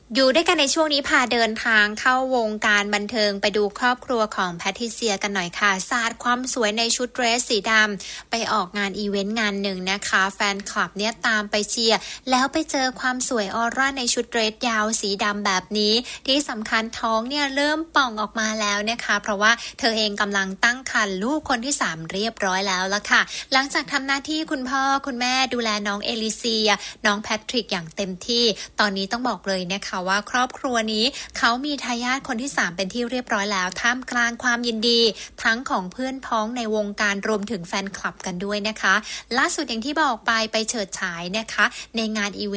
อยู่ด้วยกันในช่วงนี้พาเดินทางเข้าวงการบันเทิงไปดูครอบครัวของแพทริเซียกันหน่อยค่ะสาดความสวยในชุดเดรสสีดำไปออกงานอีเวนต์งานหนึ่งนะคะแฟนคลับเนี่ยตามไปเชียร์แล้วไปเจอความสวยออร่าในชุดเดรสยาวสีดำแบบนี้ที่สำคัญท้องเนี่ยเริ่มป่องออกมาแล้วนะคะเพราะว่าเธอเองกำลังตั้งครรภ์ลูกคนที่3เรียบร้อยแล้วละค่ะหลังจากทำหน้าที่คุณพ่อคุณแม่ดูแลน้องเอลิเซียน้องแพทริกอย่างเต็มที่ตอนนี้ต้องบอกเลยนะคะว่าครอบครัวนี้เขามีทายาทคนที่3เป็นที่เรียบร้อยแล้วท่ามกลางความยินดีทั้งของเพื่อนพ้องในวงการรวมถึงแฟนคลับกันด้วยนะคะล่าสุดอย่างที่บอกไปเฉิดฉายนะคะในงานอีเวนต์